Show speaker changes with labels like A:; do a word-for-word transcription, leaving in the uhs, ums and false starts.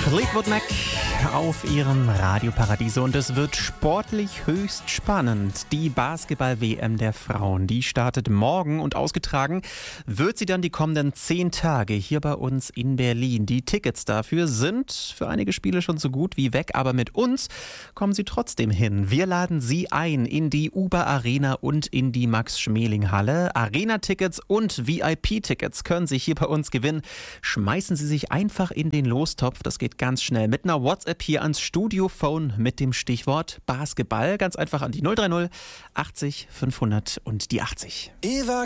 A: Fleetwood Mac auf ihrem Radioparadiese und es wird sportlich höchst spannend. Die Basketball-W M der Frauen, die startet morgen und ausgetragen wird sie dann die kommenden zehn Tage hier bei uns in Berlin. Die Tickets dafür sind für einige Spiele schon so gut wie weg, aber mit uns kommen sie trotzdem hin. Wir laden Sie ein in die Uber Arena und in die Max-Schmeling-Halle. Arena-Tickets und V I P-Tickets können Sie hier bei uns gewinnen. Schmeißen Sie sich einfach in den Lostopf, das geht ganz schnell. Mit einer WhatsApp hier ans Studiophone mit dem Stichwort Basketball. Ganz einfach an die null drei null achtzig fünfhundert und die achtzig.
B: Eva